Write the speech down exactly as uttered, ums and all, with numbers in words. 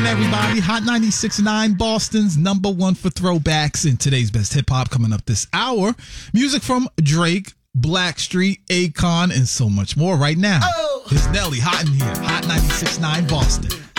everybody. Hot ninety-six point nine, Boston's number one for throwbacks and today's best hip hop coming up this hour. Music from Drake, Blackstreet, Akon, and so much more right now. Oh. It's Nelly, hot in here. Hot ninety-six point nine, Boston.